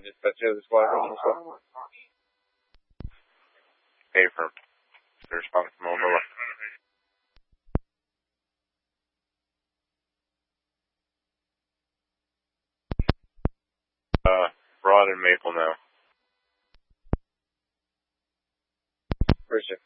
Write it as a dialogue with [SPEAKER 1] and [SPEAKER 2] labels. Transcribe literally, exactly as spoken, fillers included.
[SPEAKER 1] Dispatch of the squadron.
[SPEAKER 2] Hey, for the response from Mobile. Uh, Rod and Maple now.
[SPEAKER 1] Roger.